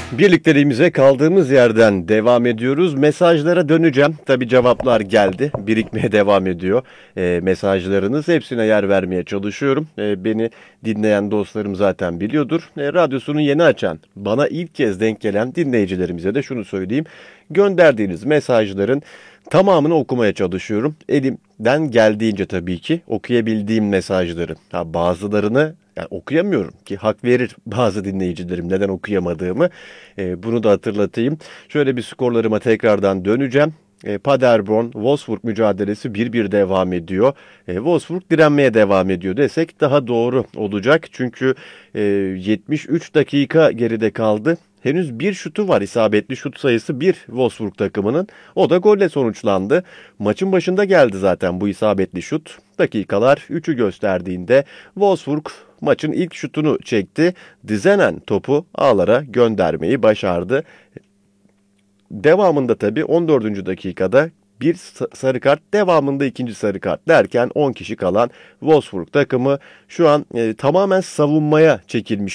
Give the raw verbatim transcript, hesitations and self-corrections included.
Birlikteliğimize kaldığımız yerden devam ediyoruz. Mesajlara döneceğim. Tabii cevaplar geldi. Birikmeye devam ediyor. E, mesajlarınız hepsine yer vermeye çalışıyorum. E, beni dinleyen dostlarım zaten biliyordur. E, radyosunu yeni açan, bana ilk kez denk gelen dinleyicilerimize de şunu söyleyeyim. Gönderdiğiniz mesajların tamamını okumaya çalışıyorum. Elimden geldiğince tabii ki okuyabildiğim mesajları. Ha, bazılarını yani okuyamıyorum ki hak verir bazı dinleyicilerim neden okuyamadığımı. E, bunu da hatırlatayım. Şöyle bir skorlarıma tekrardan döneceğim. E, Paderborn-Wolfsburg mücadelesi bir bir devam ediyor. E, Wolfsburg direnmeye devam ediyor desek daha doğru olacak. Çünkü e, yetmiş üç dakika geride kaldı. Henüz bir şutu var, isabetli şut sayısı bir Wolfsburg takımının. O da golle sonuçlandı. Maçın başında geldi zaten bu isabetli şut. Dakikalar üçü gösterdiğinde Wolfsburg maçın ilk şutunu çekti. Dizenen topu ağlara göndermeyi başardı. Devamında tabii on dördüncü dakikada bir sarı kart, devamında ikinci sarı kart derken on kişi kalan Wolfsburg takımı şu an e, tamamen savunmaya çekilmiş